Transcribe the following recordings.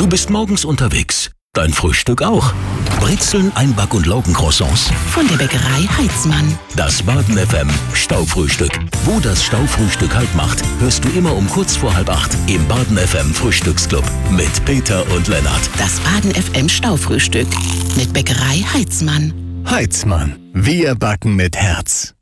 bist morgens unterwegs. Dein Frühstück auch. Brezeln, Einback- und Laugencroissants. Von der Bäckerei Heitzmann. Das Baden FM Staufrühstück. Wo das Staufrühstück Halt macht, hörst du immer um kurz vor 7:30 im Baden FM Frühstücksclub mit Peter und Lennart. Das Baden FM Staufrühstück mit Bäckerei Heitzmann. Heitzmann. Wir backen mit Herz.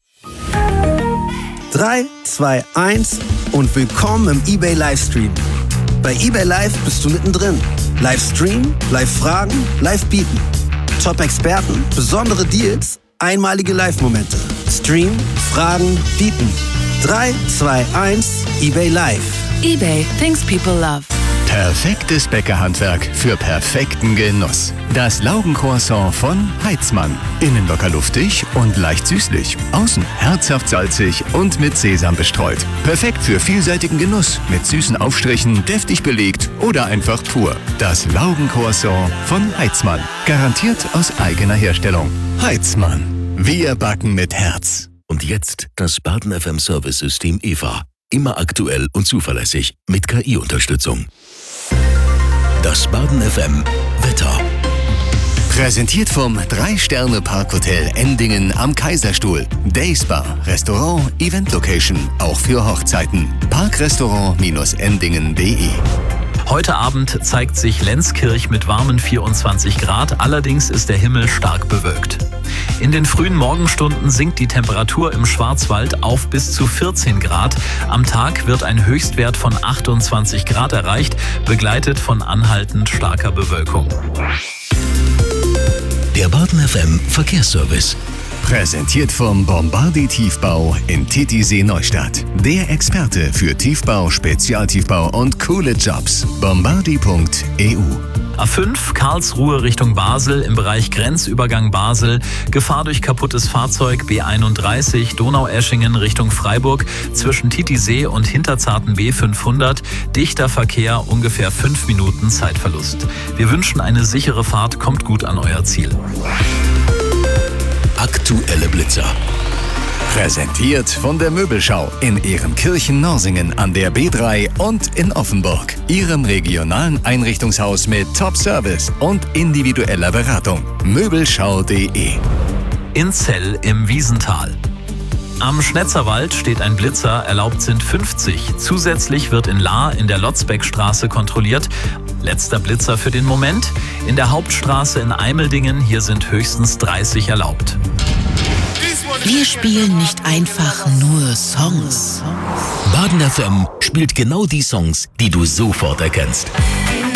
3, 2, 1 und willkommen im eBay Livestream. Bei eBay Live bist du mittendrin. Livestream, Live-Fragen, Live-Bieten. Top-Experten, besondere Deals, einmalige Live-Momente. Stream, Fragen, Bieten. 3, 2, 1, eBay Live. eBay, things people love. Perfektes Bäckerhandwerk für perfekten Genuss. Das Laugencroissant von Heitzmann. Innen locker luftig und leicht süßlich. Außen herzhaft salzig und mit Sesam bestreut. Perfekt für vielseitigen Genuss. Mit süßen Aufstrichen, deftig belegt oder einfach pur. Das Laugencroissant von Heitzmann. Garantiert aus eigener Herstellung. Heitzmann. Wir backen mit Herz. Und jetzt das Baden FM Service-System EVA. Immer aktuell und zuverlässig mit KI-Unterstützung. Das Baden FM Wetter. Präsentiert vom 3-Sterne-Parkhotel Endingen am Kaiserstuhl. Dayspa, Restaurant, Event-Location, auch für Hochzeiten. Parkrestaurant-endingen.de. Heute Abend zeigt sich Lenzkirch mit warmen 24 Grad, allerdings ist der Himmel stark bewölkt. In den frühen Morgenstunden sinkt die Temperatur im Schwarzwald auf bis zu 14 Grad. Am Tag wird ein Höchstwert von 28 Grad erreicht, begleitet von anhaltend starker Bewölkung. Der Baden FM Verkehrsservice. Präsentiert vom Bombardi Tiefbau in Titisee Neustadt. Der Experte für Tiefbau, Spezialtiefbau und coole Jobs. Bombardi.eu. A5 Karlsruhe Richtung Basel im Bereich Grenzübergang Basel. Gefahr durch kaputtes Fahrzeug. B31 Donaueschingen Richtung Freiburg zwischen Titisee und Hinterzarten B500. Dichter Verkehr, ungefähr 5 Minuten Zeitverlust. Wir wünschen eine sichere Fahrt, kommt gut an euer Ziel. Aktuelle Blitzer. Präsentiert von der Möbelschau in Ehrenkirchen-Norsingen an der B3 und in Offenburg. Ihrem regionalen Einrichtungshaus mit Top-Service und individueller Beratung. Möbelschau.de. In Zell im Wiesental. Am Schnetzerwald steht ein Blitzer, erlaubt sind 50. Zusätzlich wird in Lahr in der Lotzbeckstraße kontrolliert. Letzter Blitzer für den Moment. In der Hauptstraße in Eimeldingen, hier sind höchstens 30 erlaubt. Wir spielen nicht einfach nur Songs. Baden FM spielt genau die Songs, die du sofort erkennst.